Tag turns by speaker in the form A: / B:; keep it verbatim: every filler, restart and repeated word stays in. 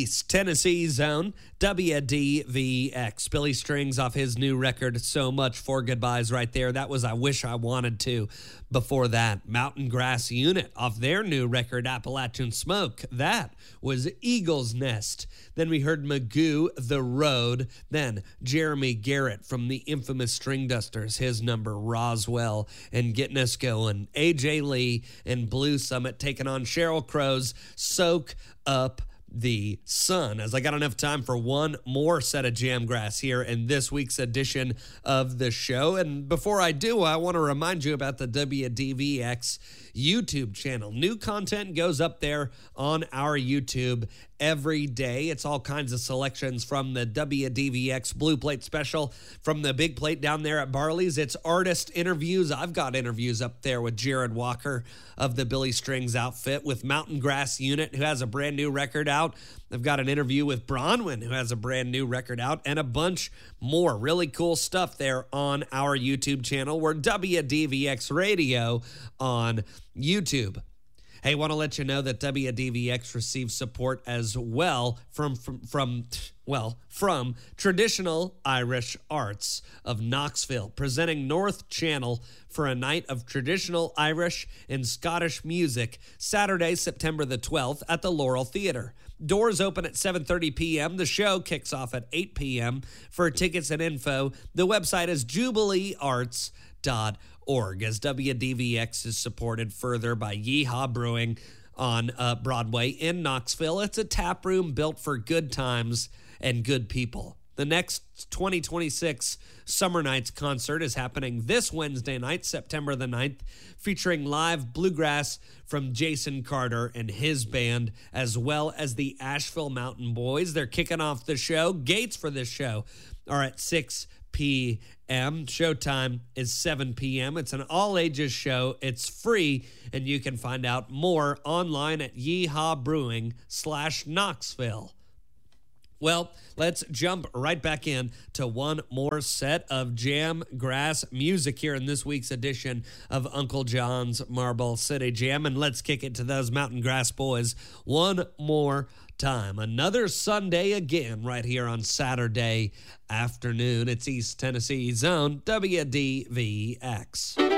A: East Tennessee Zone, W D V X. Billy Strings off his new record, So Much for Goodbyes, right there. That was I Wish I Wanted To. Before that, Mountain Grass Unit off their new record, Appalachian Smoke. That was Eagle's Nest. Then we heard Magoo, The Road. Then Jeremy Garrett from the infamous String Dusters, his number, Roswell, and getting us going. A J Lee and Blue Summit taking on Sheryl Crow's Soak Up the Sun, as I got enough time for one more set of Jamgrass here in this week's edition of the show. And before I do, I want to remind you about the W D V X YouTube channel. New content goes up there on our YouTube every day. It's all kinds of selections from the W D V X Blue Plate Special, from the Big Plate down there at Barley's. It's artist interviews. I've got interviews up there with Jared Walker of the Billy Strings outfit, with Mountain Grass Unit, who has a brand new record out. I've got an interview with Bronwyn, who has a brand new record out, and a bunch more really cool stuff there on our YouTube channel. We're W D V X Radio on YouTube. Hey, want to let you know that W D V X receives support as well from, from, from, well, from Traditional Irish Arts of Knoxville, presenting North Channel for a night of traditional Irish and Scottish music, Saturday, September the twelfth at the Laurel Theater. Doors open at seven thirty p.m. The show kicks off at eight p.m. For tickets and info, the website is jubilee arts dot org, as W D V X is supported further by Yeehaw Brewing on uh, Broadway in Knoxville. It's a tap room built for good times and good people. The next twenty twenty-six Summer Nights concert is happening this Wednesday night, September the ninth, featuring live bluegrass from Jason Carter and his band, as well as the Asheville Mountain Boys. They're kicking off the show. Gates for this show are at six p.m. Showtime is seven p.m. It's an all-ages show. It's free, and you can find out more online at Yeehaw Brewing slash Knoxville. Well, let's jump right back in to one more set of Jam Grass music here in this week's edition of Uncle John's Marble City Jam. And let's kick it to those Mountain Grass Boys one more time. Another Sunday again right here on Saturday afternoon. It's East Tennessee Zone, W D V X.